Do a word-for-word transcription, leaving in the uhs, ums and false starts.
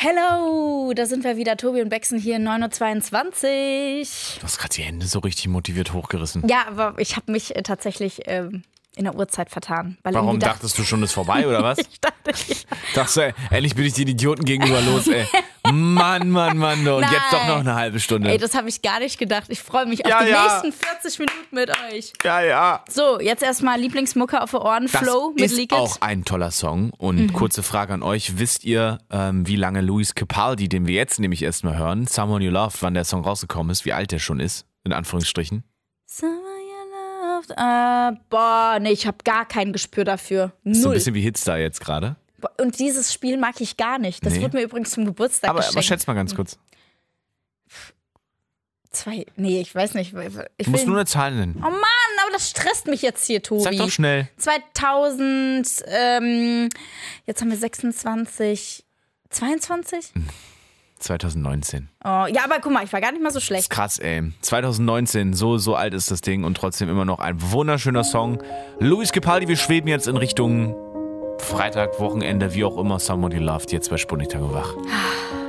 Hello, da sind wir wieder, Tobi und Bexen hier in neun Uhr zweiundzwanzig. Du hast gerade die Hände so richtig motiviert hochgerissen. Ja, aber ich habe mich äh, tatsächlich ähm, in der Uhrzeit vertan. Weil Warum dacht, dachtest du schon, ist vorbei oder was? ich dachte, ja. Dachtest du, ey, endlich bin ich den Idioten gegenüber los, ey. Mann, Mann, Mann, und Nein. jetzt doch noch eine halbe Stunde. Ey, das habe ich gar nicht gedacht. Ich freue mich Ja, auf die ja. nächsten vierzig Minuten mit euch. Ja, ja. So, jetzt erstmal Lieblingsmucke auf die Ohren, Das Flow mit ist Leak It. auch ein toller Song. Und Mhm. kurze Frage an euch. Wisst ihr, ähm, wie lange Luis Capaldi, den wir jetzt nämlich erstmal hören, Someone You Loved, wann der Song rausgekommen ist, wie alt der schon ist? In Anführungsstrichen. Someone you loved. Äh, boah, nee, ich habe gar kein Gespür dafür. Null. Ist so ein bisschen wie Hitstar jetzt gerade. Und dieses Spiel mag ich gar nicht. Das Nee. wurde mir übrigens zum Geburtstag Aber, geschenkt. aber schätz mal ganz kurz. Zwei, nee, ich weiß nicht. Ich Du musst will, nur eine Zahl nennen. oh Mann, aber das stresst mich jetzt hier, Tobi. Sag doch schnell. zweitausend, ähm, jetzt haben wir sechsundzwanzig, zweiundzwanzig? zwanzig neunzehn. Oh, ja, aber guck mal, ich war gar nicht mal so Das schlecht. ist krass, ey. zwanzig neunzehn, so, so alt ist das Ding und trotzdem immer noch ein wunderschöner Song. Luis Capaldi, wir schweben jetzt in Richtung Freitag, Wochenende, wie auch immer. Someone You Loved, jetzt bei Sputnik Tag und Wach.